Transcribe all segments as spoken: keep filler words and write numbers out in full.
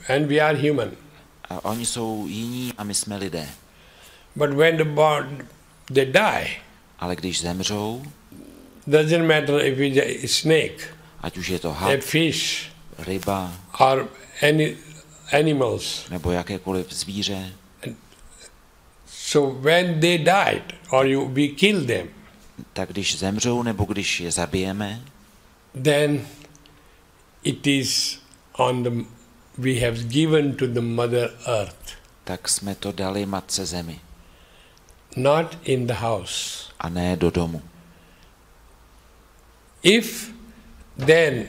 and we are human. A oni jsou jiní a my jsme lidé. But when the body, they die, Ale když zemřou, doesn't matter if it's a snake, ať už je to a had, fish, ryba, or any animals. nebo jakékoliv zvíře. So when they died, or you we kill them, Tak když zemřou nebo když je zabijeme, then it is on the we have given to the Mother Earth, tak jsme to dali matce zemi not in the house. a ne do domu. If then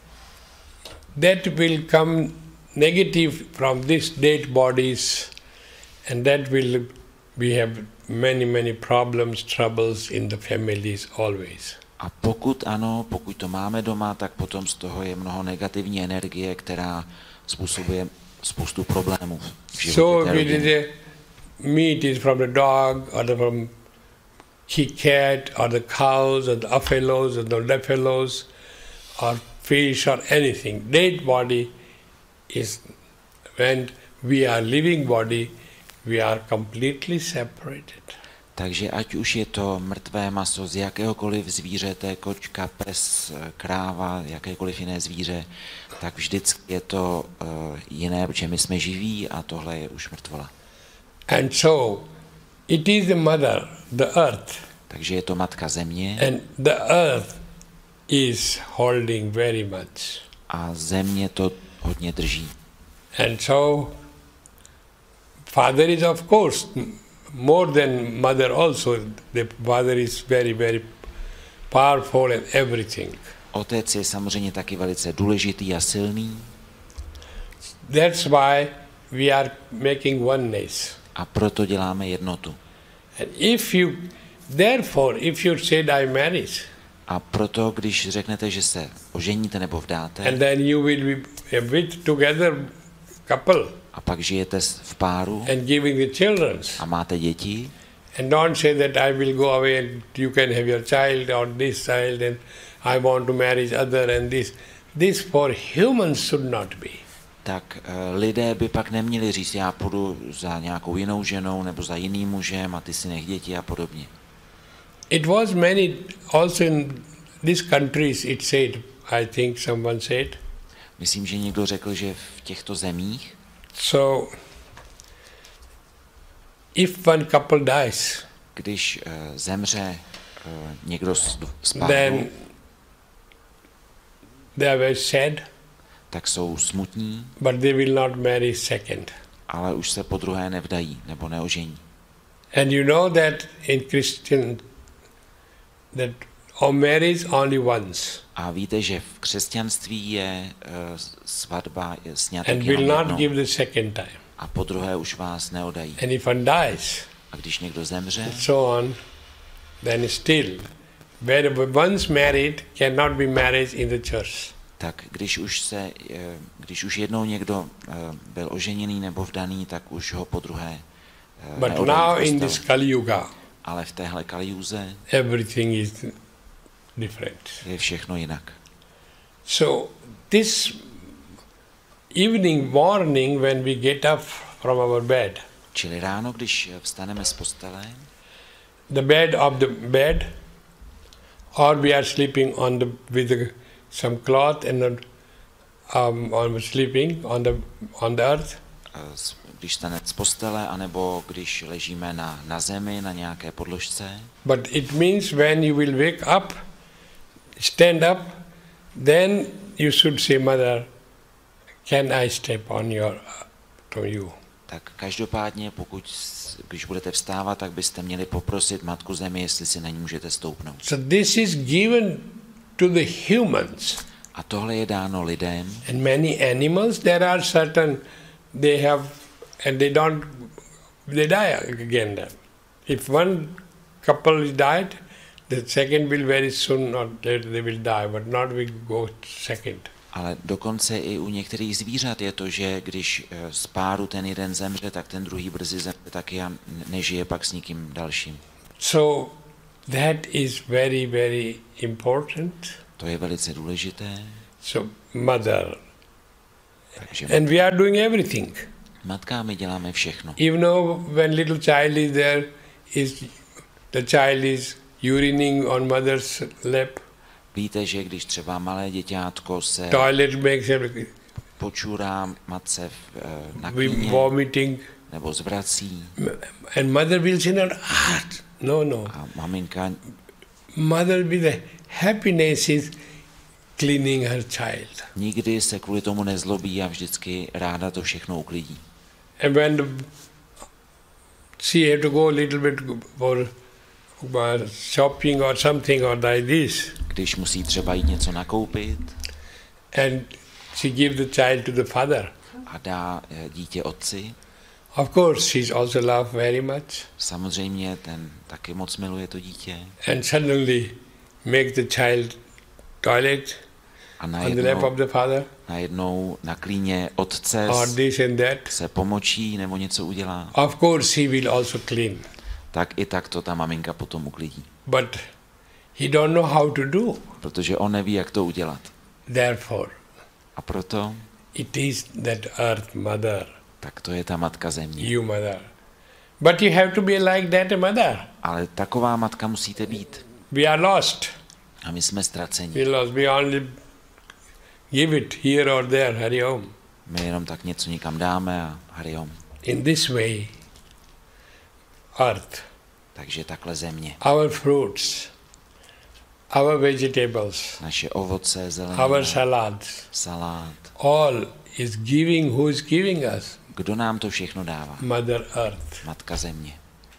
that will come negative from these dead bodies, and that will we have many many problems, troubles in the families always. A pokud ano, pokud to máme doma, tak potom z toho je mnoho negativní energie, která způsobuje spoustu problémů v životě So té we rodiny. did a meat is from the dog, or the, from cat, or the cows, or the buffaloes, or the buffaloes, or fish, or anything. Dead body is when we are living body, we are completely separated. Takže ať už je to mrtvé maso z jakéhokoliv zvířete, kočka, pes, kráva, jakékoliv jiné zvíře, tak vždycky je to uh, jiné, protože my jsme živí a tohle je už mrtvola. And so it is the mother, the earth, Takže je to matka země and the earth is holding very much. a země to hodně drží. And so father is of course more than mother also. The father is very, very powerful and everything. Otec je samozřejmě taky velice důležitý a silný That's why we are making oneness. a proto děláme jednotu. And if you, therefore, if you said I married, A proto, když řeknete, že se oženíte nebo vdáte and then you will be with together couple a pak žijete s- v páru and giving the children, a máte děti, and don't say that I will go away and you can have your child or this child and I want to marry other and this. This for humans should not be. tak uh, lidé by pak neměli říct, já půjdu za nějakou jinou ženou nebo za jiným mužem a ty si nech děti a podobně. It was many, also in these countries it said, I think someone said, Myslím, že někdo řekl, že v těchto zemích, so if one couple dies, když uh, zemře uh, někdo z, z páru, then they are very sad, tak jsou smutní, but they will not marry second. ale už se po druhé nevdají nebo neožení. And you know that in Christian, that our marriage only once, A víte, že v křesťanství je uh, svatba, je sňatek and will jenom not jednou give the second time. a po druhé už vás neodají. And if one dies, A když někdo zemře, and so on, then still, where once married cannot be married in the church. tak když už se, eh, když už jednou někdo eh, byl oženěný nebo vdaný, tak už ho po druhé eh, But neodají now v in kostele. this Kali Yuga, Ale v téhle Kalijuze everything is different. je všechno jinak. So this evening, morning, when we get up from our bed, Čili ráno, když vstaneme z postele, the bed of the bed, or we are sleeping on the with the, some cloth and the, um, on sleeping on the on the earth, eh, s- když vstaneme z postele, anebo když ležíme na, na zemi, na nějaké podložce, but it means when you will wake up, stand up, then you should say, Mother, can I step on your to you? tak každopádně, pokud, s- když budete vstávat, tak byste měli poprosit Matku Zemi, jestli si na ní můžete stoupnout. So this is given to the humans. A tohle je dáno lidem. And many animals, there are certain, they have, and they don't, they die again then. If one couple is died, the second will very soon or later they will die, but not we go second. Ale dokonce i u některých zvířat je to, že když eh, z páru ten jeden zemře, tak ten druhý brzy zemře taky a nežije pak s nikým dalším. So that is very, very important. To je velice důležité. So mother Takže And we are doing everything. matka, my děláme všechno. Even though when little child is there, is the child is urinating on mother's lap, Víte, že když třeba malé děťátko se toilet makes everything, počurá matce v, eh, na we klíně vomiting, nebo zvrací and mother will say, not, ah, no, no. a maminka Mother with the happiness is cleaning her child. nikdy se kvůli tomu nezlobí a vždycky ráda to všechno uklidí. And when the, she had to go a little bit for uh, shopping or something or like this, Když musí třeba jít něco nakoupit and she gives the child to the father. a dá eh, dítě otci, Of course, she's also loved very much, samozřejmě ten taky moc miluje to dítě and suddenly make the child toilet a on the lap najednou, of the father, najednou na klíně otce or this and that. se pomočí nebo něco udělá, Of course, he will also clean, tak i tak to ta maminka potom uklidí. but he don't know how to do. Protože on neví, jak to udělat. Therefore, A proto, it is that earth mother, tak to je ta matka země. you mother. But you have to be like that mother. Ale taková matka musíte být. We are lost. A my jsme ztraceni. We lost. We only give it here or there, Hari Om. My jenom tak něco někam dáme a hariom. In this way, earth, Takže takhle země. our fruits, our vegetables, Naše ovoce, our zelenina, salads, salát. all is giving, who is giving us? Kdo nám to všechno dává? Mother Earth. Matka země.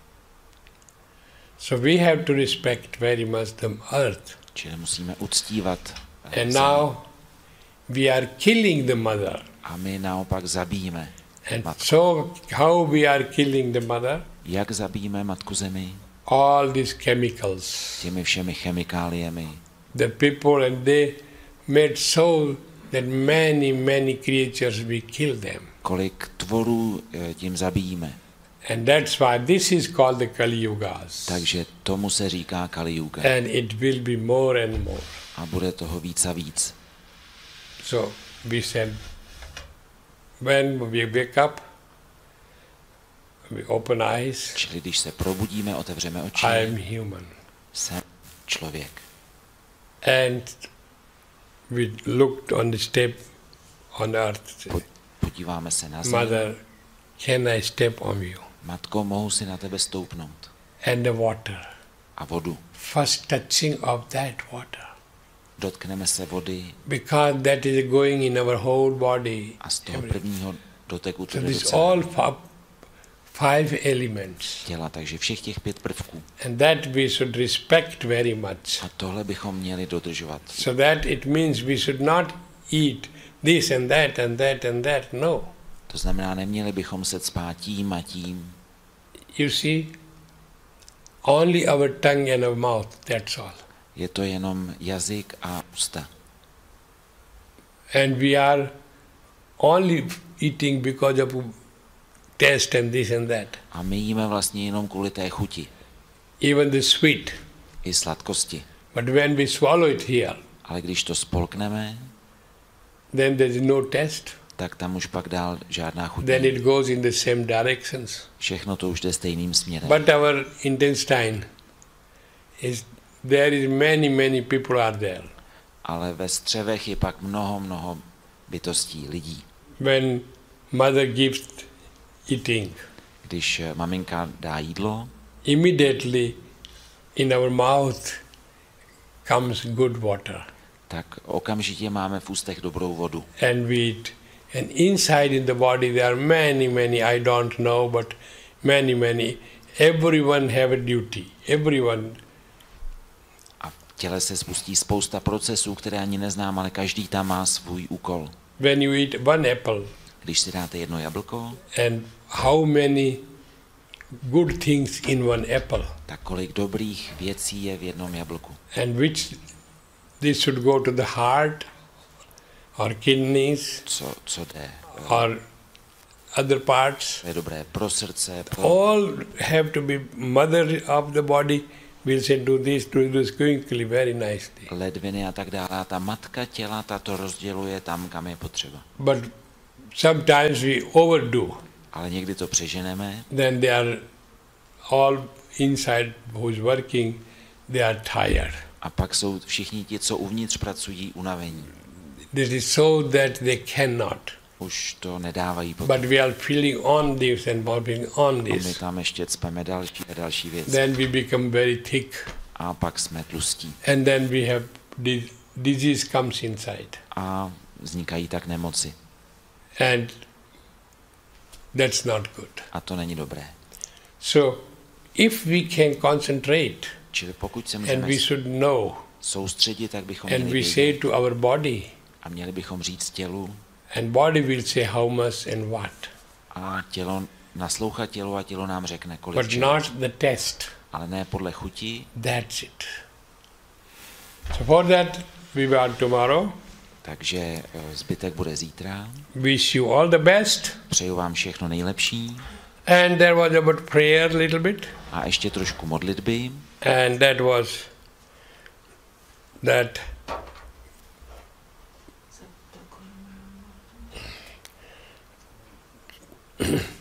So we have to respect very much the earth. Čili musíme uctívat eh, And zemi. now we are killing the mother. A my naopak zabijíme. And Matku. so how we are killing the mother? Jak zabijíme matku zemi? All these chemicals. Těmi všemi chemikáliemi. The people, and they made so that many, many creatures, we kill them. Kolik tvorů eh, tím zabijíme. And that's why this is called the Kali Yugas. Takže tomu se říká Kali Yuga. And it will be more and more. A bude toho víc a víc. So we said, when we wake up, we open eyes, Čili když se probudíme, otevřeme oči, I am human. jsem člověk. And we looked on the step on earth. Po- Podíváme se na zem. Mother, can I step on you? Matko, mohu si na tebe stoupnout. And the water. A vodu. First touching of that water. Dotkneme se vody Because that is going in our whole body. a z toho everything. prvního doteku to So jde do this celého all fi- five elements. těla. Takže všech těch pět prvků. And that we should respect very much. A tohle bychom měli dodržovat. So that it means we should not eat this and that and that and that. No. To znamená, neměli bychom se cpát tím a tím. You see, only our tongue and our mouth, that's all. Je to jenom jazyk a ústa. And we are only eating because of taste and this and that. A my jíme vlastně jenom kvůli té chuti. Even the sweet. I sladkosti. But when we swallow it here, Ale když to spolkneme, then there is no taste. tak tam už pak dál žádná chuť Then není. it goes in the same directions. Všechno to už jde stejným směrem. But our intestine is, there is many, many people are there. Ale ve střevech je pak mnoho, mnoho bytostí, lidí. When mother gives eating, Když maminka dá jídlo, immediately in our mouth comes good water. tak okamžitě máme v ústech dobrou vodu. And we eat. And inside in the body there are many, many, I don't know, but many, many. Everyone have a duty. Everyone. A v těle se spustí spousta procesů, které ani neznám, ale každý tam má svůj úkol. When you eat one apple, Když si dáte jedno jablko, and how many good things in one apple, tak kolik dobrých věcí je v jednom jablku. and which this should go to the heart or kidneys Co, co jde, or other parts. to je dobré pro srdce, pro, All have to be mother of the body will say do this, do this quickly, very nicely. ledviny a tak dále. A ta matka těla, ta to rozděluje tam, kam je potřeba. But sometimes we overdo. Ale někdy to přeženeme. Then they are all inside who's working, they are tired. A pak jsou všichni ti, co uvnitř pracují, unavení. This is so that they cannot. Už to nedávají But potom. we are feeling on this and working on A my this. tam ještě cpeme další a další věci. Then we become very thick. A pak jsme tlustí. And then we have this disease comes inside. A vznikají tak nemoci. And that's not good. A to není dobré. So if we can concentrate Čili pokud se and můžeme we should know soustředit, tak bychom and měli we say vědět. to our body, A měli bychom říct tělu, and body will say how much and what, a tělo naslouchat tělu a tělo nám řekne, kolik but čeho. not the test. Ale ne podle chuti. That's it. So for that we will tomorrow. Takže eh, zbytek bude zítra. Wish you all the best. Přeju vám všechno nejlepší. And there was about prayer a little bit. A ještě trošku modlitby. And that was that